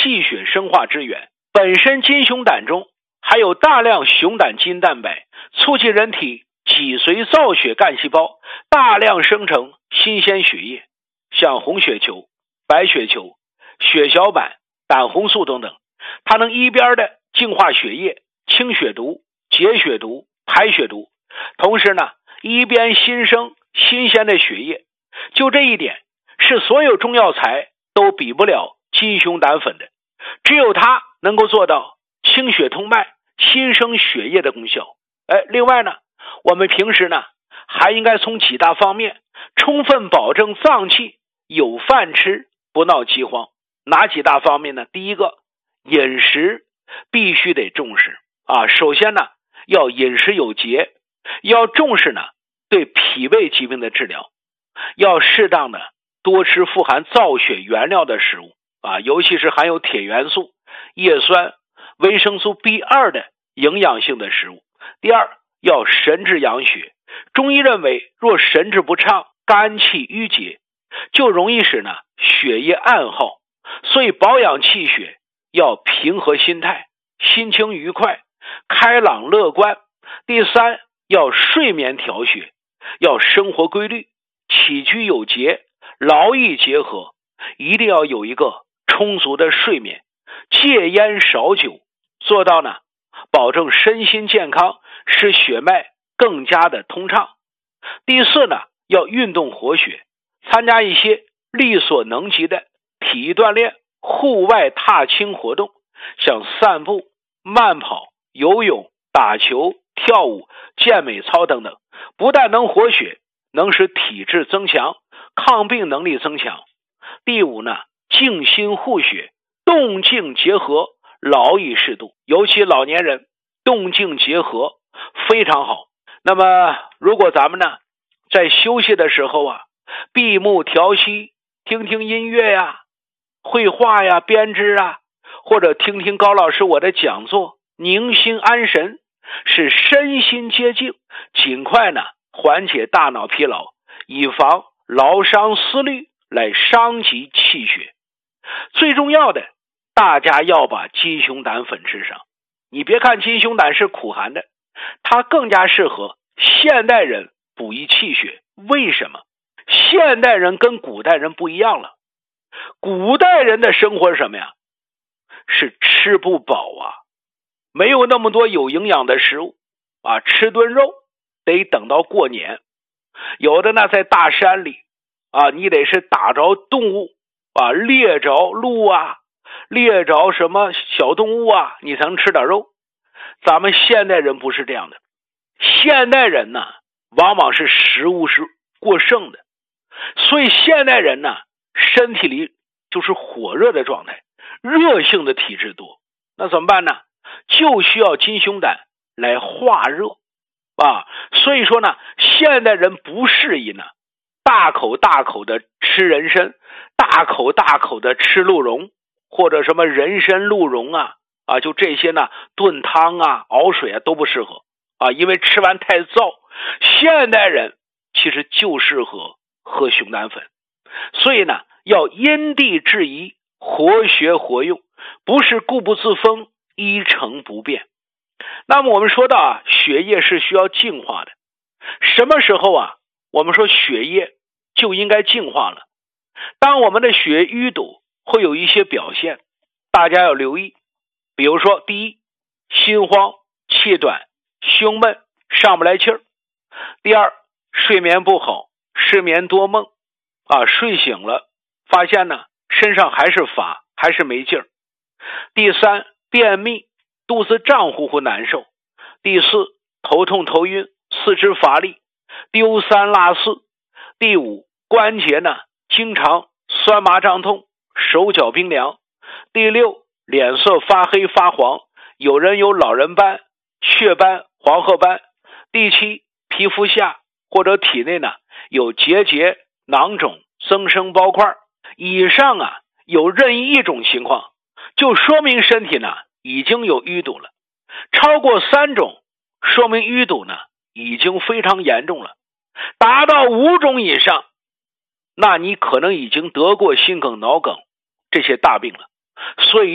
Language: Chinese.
气血生化之源。本身金熊胆中还有大量熊胆基因蛋白，促进人体脊髓造血干细胞大量生成新鲜血液，像红血球、白血球、血小板、胆红素等等。它能一边的净化血液，清血毒、解血毒、排血毒，同时呢一边新生新鲜的血液。就这一点是所有中药材都比不了金熊胆粉的，只有它能够做到清血通脉、新生血液的功效。另外呢，我们平时呢还应该从几大方面充分保证脏器有饭吃，不闹饥荒。哪几大方面呢？第一个，饮食必须得重视首先呢要饮食有节，要重视呢对脾胃疾病的治疗，要适当的多吃富含造血原料的食物尤其是含有铁元素、叶酸、维生素 B2 的营养性的食物。第二，要神志养血。中医认为，若神志不畅、肝气郁结，就容易使呢血液暗耗，所以保养气血要平和心态，心情愉快、开朗乐观。第三，要睡眠调血，要生活规律，起居有节，劳逸结合，一定要有一个充足的睡眠，戒烟少酒，做到呢保证身心健康，使血脉更加的通畅。第四呢，要运动活血，参加一些力所能及的体育锻炼、户外踏青活动，像散步、慢跑、游泳、打球、跳舞、健美操等等，不但能活血，能使体质增强，抗病能力增强。第五呢，静心护血，动静结合，劳逸适度，尤其老年人动静结合非常好。那么如果咱们呢在休息的时候闭目调息，听听音乐绘画编织或者听听高老师我的讲座，宁心安神，使身心接静，尽快呢缓解大脑疲劳，以防劳伤思虑来伤及气血。最重要的，大家要把金熊胆粉吃上。你别看金熊胆是苦寒的，它更加适合现代人补益气血。为什么？现代人跟古代人不一样了。古代人的生活是什么呀？是吃不饱没有那么多有营养的食物吃顿肉得等到过年。有的呢在大山里你得是打着动物猎着鹿猎着什么小动物你才能吃点肉。咱们现代人不是这样的，现代人呢往往是食物是过剩的，所以现代人呢身体里就是火热的状态，热性的体质多。那怎么办呢？就需要金熊胆来化热所以说呢，现代人不适宜呢大口大口的吃人参，大口大口的吃鹿茸，或者什么人参鹿茸就这些呢炖汤熬水都不适合因为吃完太燥。现代人其实就适合喝熊胆粉，所以呢要因地制宜，活学活用，不是固步自封，一成不变。那么我们说到血液是需要净化的，什么时候我们说血液就应该净化了？当我们的血淤堵会有一些表现，大家要留意。比如说，第一，心慌、气短、胸闷、上不来气儿；第二，睡眠不好，失眠多梦睡醒了发现呢身上还是乏，还是没劲儿；第三，便秘，肚子胀乎乎难受；第四，头痛头晕，四肢乏力；丢三落四；第五，关节呢经常酸麻胀痛，手脚冰凉；第六，脸色发黑发黄，有人有老人斑、雀斑、黄褐斑；第七，皮肤下或者体内呢有结节、囊肿、增生包块。以上有任意一种情况，就说明身体呢已经有淤堵了。超过3种，说明淤堵呢已经非常严重了。达到5种以上，那你可能已经得过心梗、脑梗这些大病了。所以